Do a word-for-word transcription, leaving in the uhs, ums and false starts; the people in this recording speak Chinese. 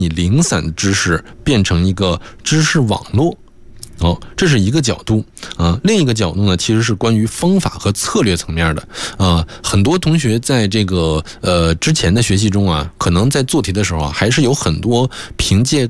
你零散知识变成一个知识网络。哦，这是一个角度啊，另一个角度呢，其实是关于方法和策略层面的啊。很多同学在这个呃之前的学习中啊，可能在做题的时候啊，还是有很多凭借